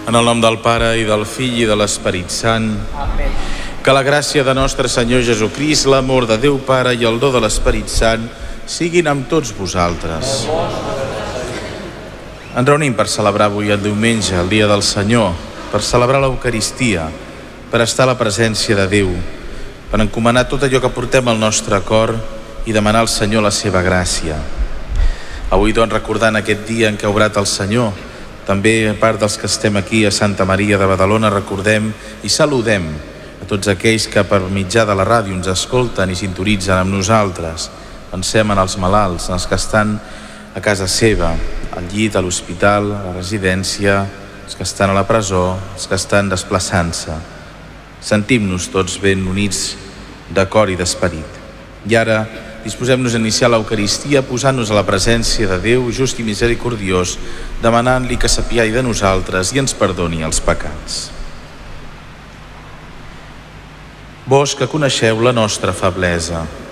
En el nom del Pare, i del Fill, i de l'Esperit Sant. Amén. Que la gràcia de nostre Senyor Jesucrist, l'amor de Déu Pare i el do de l'Esperit Sant siguin amb tots vosaltres. Ens reunim per celebrar avui el diumenge, el dia del Senyor, per celebrar l'Eucaristia, per estar a la presència de Déu, per encomanar tot allò que portem al nostre cor i demanar al Senyor la seva gràcia. Avui, doncs, recordant aquest dia en què ha obrat el Senyor, també, a part dels que estem aquí a Santa Maria de Badalona, recordem i saludem a tots aquells que per mitjà de la ràdio ens escolten i sintonitzen amb nosaltres. Pensem en els malalts, en els que estan a casa seva, al llit, a l'hospital, a la residència, els que estan a la presó, els que estan desplaçant-se. Sentim-nos tots ben units de cor i d'esperit. I ara disposem-nos a iniciar l'Eucaristia posant-nos a la presència de Déu, just i misericordiós, demanant-li que s'apiadi de nosaltres i ens perdoni els pecats. Vós que coneixeu la nostra feblesa,